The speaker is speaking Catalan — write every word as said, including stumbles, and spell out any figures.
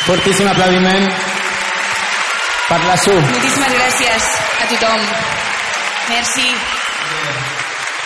Fortíssim aplaudiment per la Su. Moltíssimes gràcies a tothom. Merci.